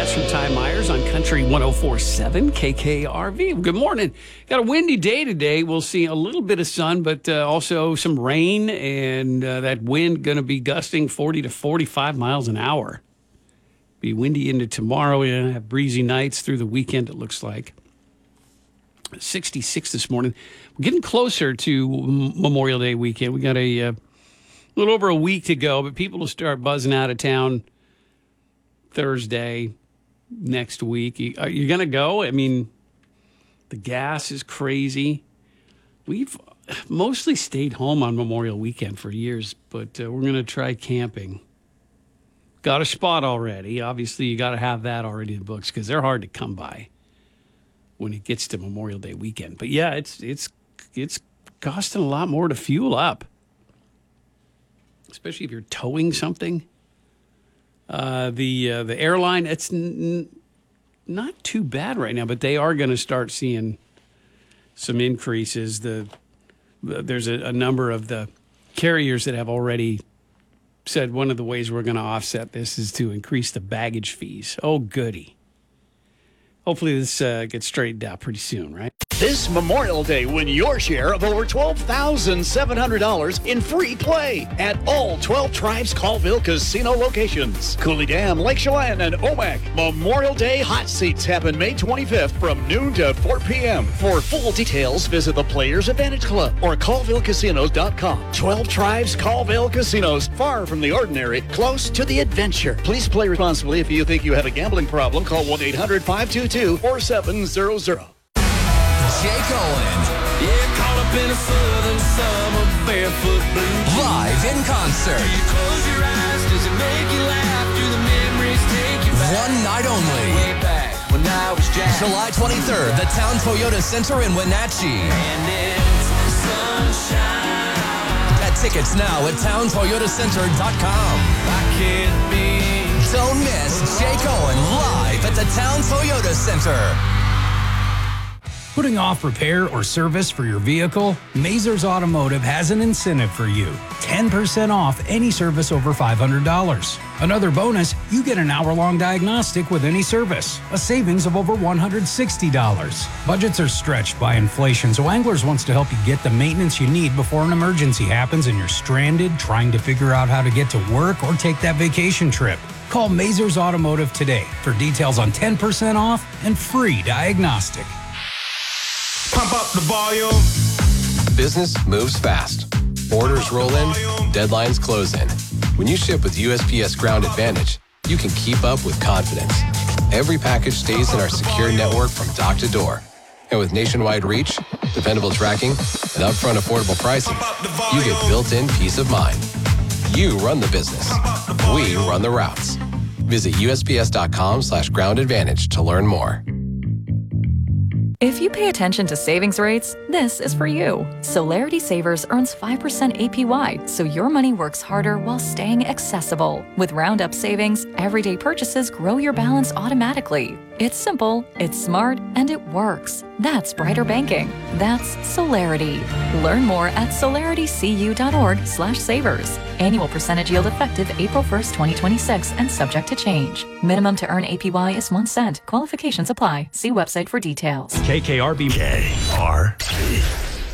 That's from Ty Myers on Country 104.7 KKRV. Good morning. Got a windy day today. We'll see a little bit of sun, but also some rain, and that wind going to be gusting 40 to 45 miles an hour. Be windy into tomorrow. We're going to have breezy nights through the weekend, it looks like. 66 this morning. We're getting closer to Memorial Day weekend. We got a little over a week to go, but people will start buzzing out of town Thursday next week. Are you going to go? I mean, the gas is crazy. We've mostly stayed home on Memorial Weekend for years, but we're going to try camping. Got a spot already. Obviously, you got to have that already in the books because they're hard to come by when it gets to Memorial Day weekend. But yeah, it's costing a lot more to fuel up, especially if you're towing something. The airline, it's not too bad right now, but they are going to start seeing some increases. There's a number of the carriers that have already said one of the ways we're going to offset this is to increase the baggage fees. Oh, goody. Hopefully this gets straightened out pretty soon, right? This Memorial Day, win your share of over $12,700 in free play at all 12 Tribes Colville Casino locations. Cooley Dam, Lake Chelan, and Omak. Memorial Day hot seats happen May 25th from noon to 4 p.m. For full details, visit the Players Advantage Club or ColvilleCasinos.com. 12 Tribes Colville Casinos, far from the ordinary, close to the adventure. Please play responsibly. If you think you have a gambling problem, call 1-800-522-4700. Jake Owen. Yeah, caught up in a southern summer, barefoot blue. Live in concert. You close your eyes, does it make you laugh? Do the memories take you back? One night only. Way back when I was Jack. July 23rd, the Town Toyota Center in Wenatchee. And it's sunshine. Get tickets now at towntoyotacenter.com. I can't be. Don't miss Jake Owen live at the Town Toyota Center. Putting off repair or service for your vehicle? Mazers Automotive has an incentive for you. 10% off any service over $500. Another bonus, you get an hour-long diagnostic with any service. A savings of over $160. Budgets are stretched by inflation, so Anglers wants to help you get the maintenance you need before an emergency happens and you're stranded trying to figure out how to get to work or take that vacation trip. Call Mazers Automotive today for details on 10% off and free diagnostic. Pump up the volume. Business moves fast. Orders roll in, deadlines close in. When you ship with USPS Ground Advantage, you can keep up with confidence. Every package stays in our secure network from dock to door. And with nationwide reach, dependable tracking, and upfront affordable pricing, you get built-in peace of mind. You run the business. We run the routes. Visit USPS.com/Ground Advantage to learn more. If you pay attention to savings rates, this is for you. Solarity Savers earns 5% APY, so your money works harder while staying accessible. With Roundup Savings, everyday purchases grow your balance automatically. It's simple, it's smart, and it works. That's brighter banking. That's Solarity. Learn more at solaritycu.org/savers. Annual percentage yield effective April 1st, 2026 and subject to change. Minimum to earn APY is 1 cent. Qualifications apply. See website for details. KKRB. KRB.